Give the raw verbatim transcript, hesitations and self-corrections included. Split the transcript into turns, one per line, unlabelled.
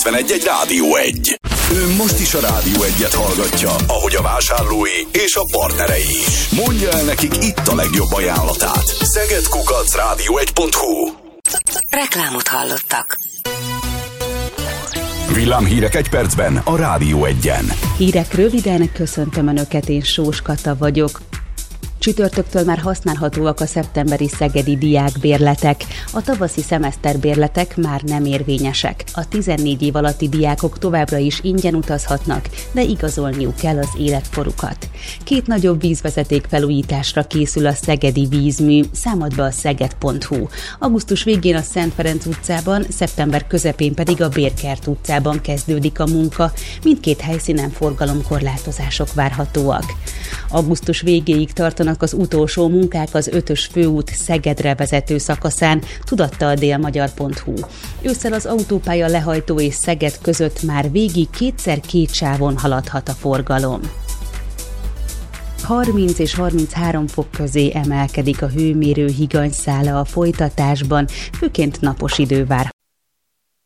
kilencvenegy egy Rádió egy. Ő most is a Rádió egyet hallgatja, ahogy a vásárlói és a partnerei is. Mondja el nekik itt a legjobb ajánlatát. szeged kukac rádió egy pont hu.
Reklámot hallottak.
Villámhírek egy percben a Rádió egyen.
Hírek röviden, köszöntöm Önöket, én Sós Kata vagyok. Csütörtöktől már használhatóak a szeptemberi szegedi diákbérletek. A tavaszi szemeszterbérletek már nem érvényesek. A tizennégy év alatti diákok továbbra is ingyen utazhatnak, de igazolniuk kell az életkorukat. Két nagyobb vízvezeték felújításra készül a szegedi vízmű, számolt be a szeged pont hu. Augusztus végén a Szent Ferenc utcában, szeptember közepén pedig a Bérkert utcában kezdődik a munka. Mindkét helyszínen forgalomkorlátozások várhatóak. Augusztus végéig tartanak az utolsó munkák az ötös főút Szegedre vezető szakaszán, tudatta a délmagyar pont hu. Ősszel az autópálya Lehajtó és Szeged között már végig kétszer két sávon haladhat a forgalom. harminc és harminchárom fok közé emelkedik a hőmérő higanyszála a folytatásban, főként napos idő várható.